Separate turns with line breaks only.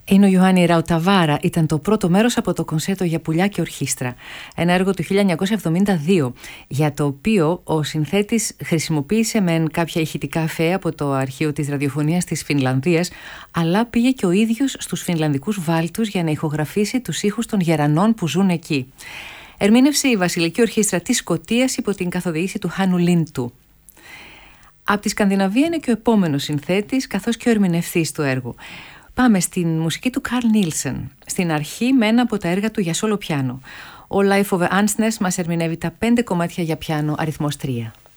Είναι ο Ιωάννη Ραουταβάρα, ήταν το πρώτο μέρος από το κονσέρτο για πουλιά και ορχήστρα. Ένα έργο του 1972, για το οποίο ο συνθέτης χρησιμοποίησε μεν κάποια ηχητικά φαία από το αρχείο της ραδιοφωνίας της Φινλανδίας, αλλά πήγε και ο ίδιος στους φινλανδικούς βάλτους για να ηχογραφήσει τους ήχους των γερανών που ζουν εκεί. Ερμήνευσε η Βασιλική Ορχήστρα της Σκωτίας υπό την καθοδήγηση του Χάνου Λίντου. Από τη Σκανδιναβία είναι και ο επόμενος συνθέτης, καθώς και ο ερμηνευτής του έργου. Πάμε στην μουσική του Καρλ Νίλσεν, στην αρχή με ένα από τα έργα του για σόλο πιάνο. Ο Leif Ove Andsnes μας ερμηνεύει τα 5 κομμάτια για πιάνο αριθμός 3.